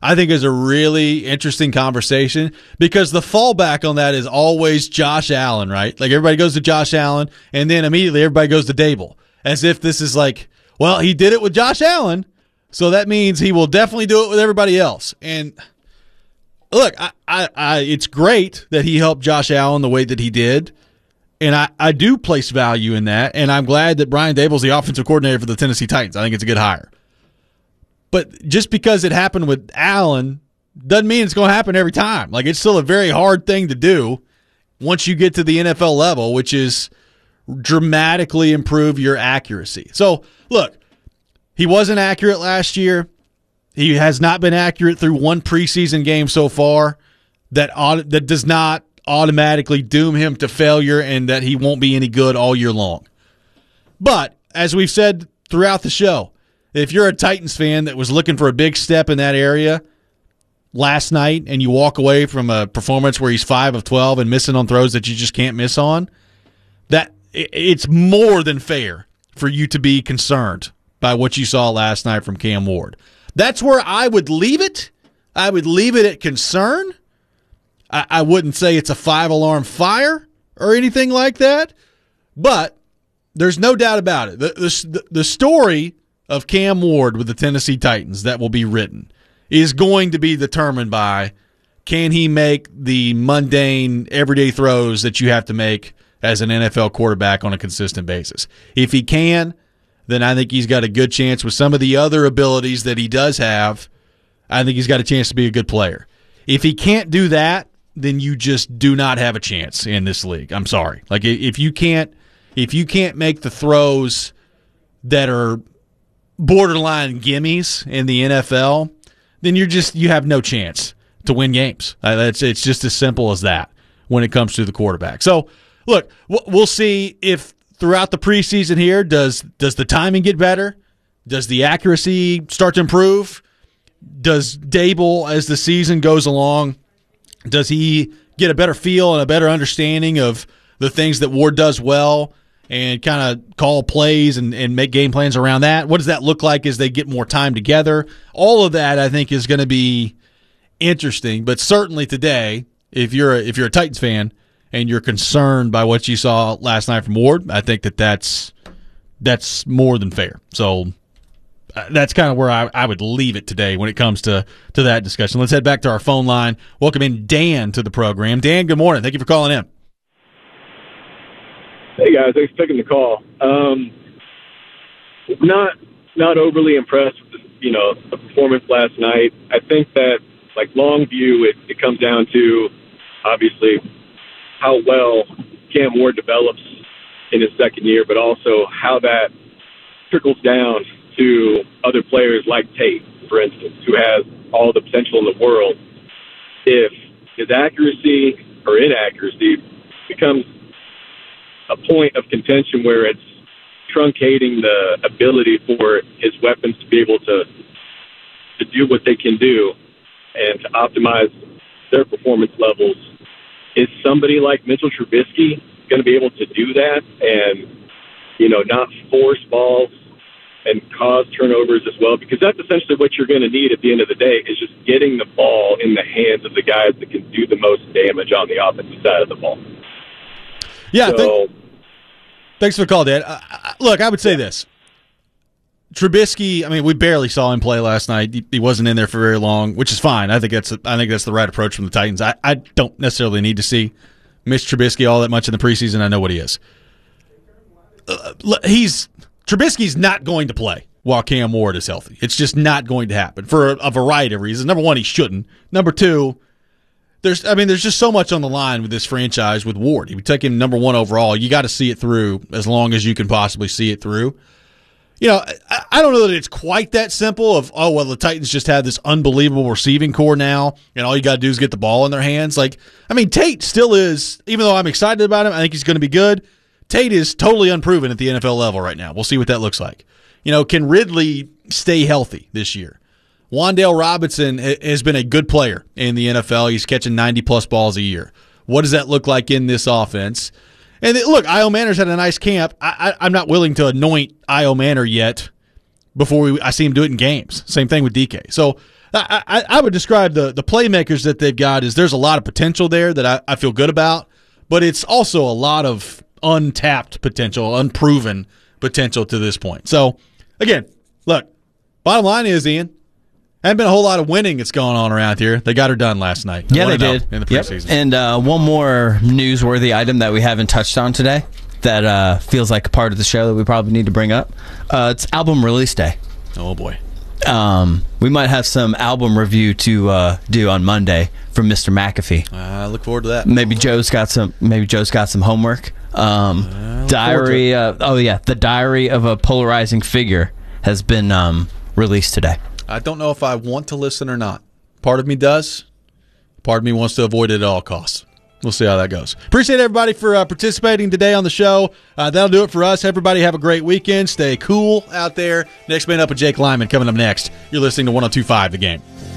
I think is a really interesting conversation because the fallback on that is always Josh Allen, right? Like everybody goes to Josh Allen, and then immediately everybody goes to Dable, as if this is like, well, he did it with Josh Allen, so that means he will definitely do it with everybody else. And look, it's great that he helped Josh Allen the way that he did, and I do place value in that, and I'm glad that Brian Dable's the offensive coordinator for the Tennessee Titans. I think it's a good hire. But just because it happened with Allen doesn't mean it's going to happen every time. Like, it's still a very hard thing to do once you get to the NFL level, which is dramatically improve your accuracy. So, look, he wasn't accurate last year. He has not been accurate through one preseason game so far. That does not automatically doom him to failure and that he won't be any good all year long. But, as we've said throughout the show, if you're a Titans fan that was looking for a big step in that area last night and you walk away from a performance where he's 5 of 12 and missing on throws that you just can't miss on, that it's more than fair for you to be concerned by what you saw last night from Cam Ward. That's where I would leave it. I would leave it at concern. I wouldn't say it's a 5-alarm fire or anything like that, but there's no doubt about it. The story of Cam Ward with the Tennessee Titans that will be written is going to be determined by, can he make the mundane, everyday throws that you have to make as an NFL quarterback on a consistent basis. If he can, then I think he's got a good chance with some of the other abilities that he does have. I think he's got a chance to be a good player. If he can't do that, then you just do not have a chance in this league. I'm sorry. Like, if you can't make the throws that are borderline gimmies in the NFL, then you have no chance to win games. It's just as simple as that when it comes to the quarterback. So, look, we'll see if throughout the preseason here, does the timing get better? Does the accuracy start to improve? Does Dable, as the season goes along, does he get a better feel and a better understanding of the things that Ward does well and kind of call plays and make game plans around that? What does that look like as they get more time together? All of that, I think, is going to be interesting. But certainly today, if you're a Titans fan and you're concerned by what you saw last night from Ward, I think that's more than fair. So that's kind of where I would leave it today when it comes to that discussion. Let's head back to our phone line. Welcome in Dan to the program. Dan, good morning. Thank you for calling in. Hey, guys. Thanks for taking the call. Not overly impressed with the performance last night. I think that, like, long view, it comes down to, obviously, how well Cam Ward develops in his second year, but also how that trickles down to other players like Tate, for instance, who has all the potential in the world. If his accuracy or inaccuracy becomes a point of contention where it's truncating the ability for his weapons to be able to do what they can do and to optimize their performance levels, is somebody like Mitchell Trubisky going to be able to do that and, not force balls and cause turnovers as well? Because that's essentially what you're going to need at the end of the day, is just getting the ball in the hands of the guys that can do the most damage on the offensive side of the ball. Yeah, thanks for the call, Dan. Look, I would say this. Trubisky, I mean, we barely saw him play last night. He wasn't in there for very long, which is fine. I think that's the right approach from the Titans. I don't necessarily need to see Mitch Trubisky all that much in the preseason. I know what he is. Trubisky's not going to play while Cam Ward is healthy. It's just not going to happen for a variety of reasons. Number one, he shouldn't. Number two, there's just so much on the line with this franchise with Ward. He would take him number one overall. You got to see it through as long as you can possibly see it through. I don't know that it's quite that simple of, oh, well, the Titans just have this unbelievable receiving core now, and all you got to do is get the ball in their hands. Like, I mean, Tate still is, even though I'm excited about him, I think he's going to be good. Tate is totally unproven at the NFL level right now. We'll see what that looks like. Can Ridley stay healthy this year? Wan'Dale Robinson has been a good player in the NFL. He's catching 90-plus balls a year. What does that look like in this offense? And look, Io Manor's had a nice camp. I'm not willing to anoint Io Manor yet before I see him do it in games. Same thing with DK. So I would describe the playmakers that they've got is there's a lot of potential there that I feel good about, but it's also a lot of untapped potential, unproven potential to this point. So, again, look, bottom line is, Ian, hasn't been a whole lot of winning that's going on around here. They got her done last night. Yeah, they did. In the preseason. And one more newsworthy item that we haven't touched on today that feels like a part of the show that we probably need to bring up. It's album release day. Oh, boy. We might have some album review to do on Monday from Mr. McAfee. I look forward to that. Maybe Joe's got some homework. The Diary of a Polarizing Figure has been released today. I don't know if I want to listen or not. Part of me does. Part of me wants to avoid it at all costs. We'll see how that goes. Appreciate everybody for participating today on the show. That'll do it for us. Everybody have a great weekend. Stay cool out there. Next Man Up with Jake Lyman coming up next. You're listening to 102.5 The Game.